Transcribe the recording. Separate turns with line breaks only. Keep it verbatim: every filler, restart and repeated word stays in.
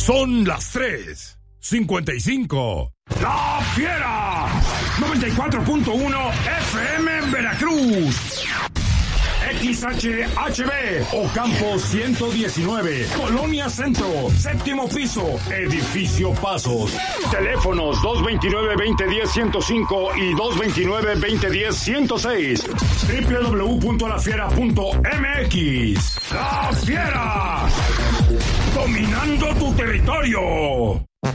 Son las tres cincuenta y cinco. ¡La Fiera! noventa y cuatro punto uno F M en Veracruz. X H H B, Ocampo ciento diecinueve, Colonia Centro, séptimo piso, Edificio Pasos. Teléfonos dos veintinueve, veinte diez, ciento cinco y dos veintinueve, veinte diez, ciento seis. doble u doble u doble u punto la fiera punto m x. ¡La Fiera! Dominando tu territorio.